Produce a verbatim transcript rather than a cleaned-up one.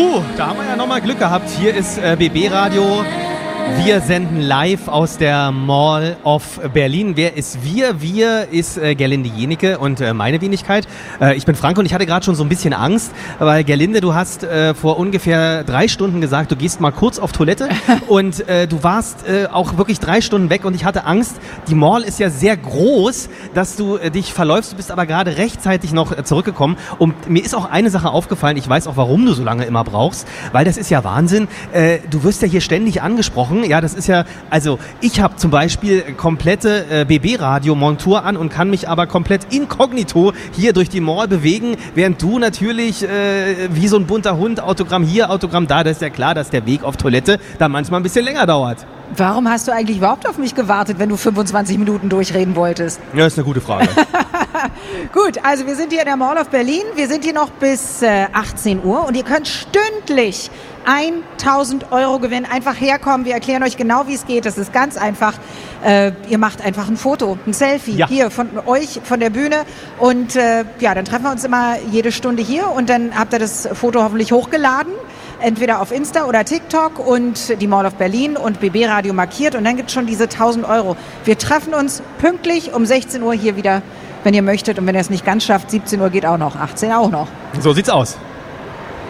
So, da haben wir ja nochmal Glück gehabt. Hier ist äh, B B-Radio. Wir senden live aus der Mall of Berlin. Wer ist wir? Wir ist äh, Gerlinde Jenike und äh, meine Wenigkeit. Äh, ich bin Frank und ich hatte gerade schon so ein bisschen Angst, weil Gerlinde, du hast äh, vor ungefähr drei Stunden gesagt, du gehst mal kurz auf Toilette und äh, du warst äh, auch wirklich drei Stunden weg und ich hatte Angst. Die Mall ist ja sehr groß, dass du äh, dich verläufst. Du bist aber gerade rechtzeitig noch äh, zurückgekommen und mir ist auch eine Sache aufgefallen. Ich weiß auch, warum du so lange immer brauchst, weil das ist ja Wahnsinn. Äh, du wirst ja hier ständig angesprochen. Ja, das ist ja, also ich habe zum Beispiel komplette äh, B B-Radio-Montur an und kann mich aber komplett inkognito hier durch die Mall bewegen, während du natürlich äh, wie so ein bunter Hund, Autogramm hier, Autogramm da, das ist ja klar, dass der Weg auf Toilette da manchmal ein bisschen länger dauert. Warum hast du eigentlich überhaupt auf mich gewartet, wenn du fünfundzwanzig Minuten durchreden wolltest? Ja, ist eine gute Frage. Gut, also wir sind hier in der Mall of Berlin. Wir sind hier noch bis äh, achtzehn Uhr und ihr könnt stündlich tausend Euro gewinnen. Einfach herkommen, wir erklären euch genau, wie es geht. Das ist ganz einfach. Äh, ihr macht einfach ein Foto, ein Selfie ja. hier von euch, von der Bühne und äh, ja, dann treffen wir uns immer jede Stunde hier und dann habt ihr das Foto hoffentlich hochgeladen. Entweder auf Insta oder TikTok und die Mall of Berlin und B B-Radio markiert und dann gibt es schon diese tausend Euro. Wir treffen uns pünktlich um sechzehn Uhr hier wieder, wenn ihr möchtet und wenn ihr es nicht ganz schafft, siebzehn Uhr geht auch noch, achtzehn auch noch. So sieht's aus.